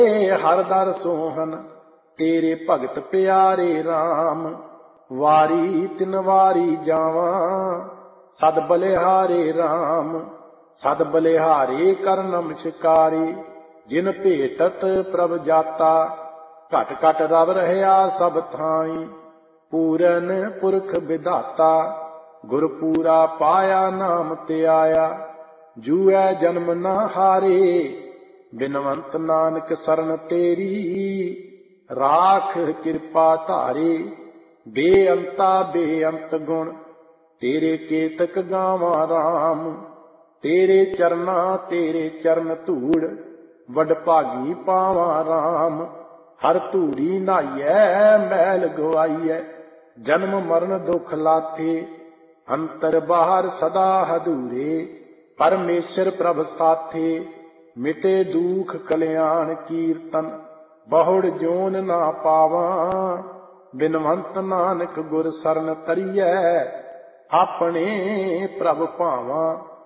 ਹਰ ਦਰ ਸੋਹਨ ਤੇਰੇ ਭਗਤ ਪਿਆਰੇ ਰਾਮ। ਵਾਰੀ ਤਿਨ ਵਾਰੀ ਜਾਵਾਂ ਸਦ ਬਲਿਹਾਰੇ ਰਾਮ। ਸਦ ਬਲਿਹਾਰੇ ਕਰ ਨਮਸਕਾਰੀ ਜਿਨ ਭੇਟਤ ਪ੍ਰਭ ਜਾਤਾ। ਘਟ ਘਟ ਰਵ ਰਹਿਆ ਸਭ ਥਾਈ ਪੂਰਨ ਪੁਰਖ ਵਿਧਾਤਾ। ਗੁਰ ਪੂਰਾ ਪਾਇਆ ਨਾਮ ਤੇ ਆਇਆ ਜੂਐ ਜਨਮ ਨਾ ਹਾਰੇ। ਬਿਨਵੰਤ ਨਾਨਕ ਸਰਨ ਤੇਰੀ ਰਾਖ ਕਿਰਪਾ ਧਾਰੇ। ਬੇਅੰਤਾ ਬੇਅੰਤ ਗੁਣ ਤੇਰੇ ਕੇਤਕ ਗਾਵਾਂ ਰਾਮ। ਤੇਰੇ ਚਰਨ ਧੂੜ ਵਡ ਭਾਗੀ ਪਾਵਾਂ ਰਾਮ। ਹਰ ਧੂੜੀ ਨਹਾਈਐ ਮੈਲ ਗਵਾਈਐ ਜਨਮ ਮਰਨ ਦੁਖ ਲਾਥੇ। ਅੰਤਰ ਬਾਹਰ ਸਦਾ ਹਦੂਰੇ ਪਰਮੇਸ਼ਰ ਪ੍ਰਭ ਸਾਥੇ। ਮਿਟੇ ਦੁਖ ਕਲਿਆਣ ਕੀਰਤਨ ਬਹੁੜ ਜੋਨ ਨਾ ਪਾਵਾਂ। ਬਿਨਵੰਤ ਨਾਨਕ ਗੁਰ ਸਰਨ ਤਰੀਐ ਆਪਣੇ ਪ੍ਰਭ ਭਾਵਾਂ।